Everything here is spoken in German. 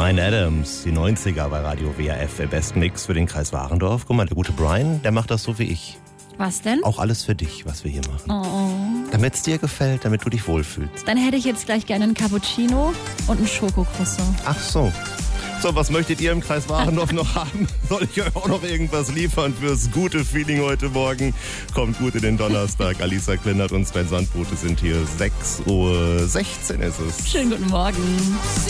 Bryan Adams, die 90er bei Radio WRF, der besten Mix für den Kreis Warendorf. Guck mal, der gute Brian, der macht das so wie ich. Was denn? Auch alles für dich, was wir hier machen. Oh. Damit es dir gefällt, damit du dich wohlfühlst. Dann hätte ich jetzt gleich gerne einen Cappuccino und einen Schokocroissant. Ach so. So, was möchtet ihr im Kreis Warendorf noch haben? Soll ich euch auch noch irgendwas liefern fürs gute Feeling heute Morgen? Kommt gut in den Donnerstag. Alisa Klindert und Sven Sandbote sind hier. 6:16 Uhr ist es. Schönen guten Morgen.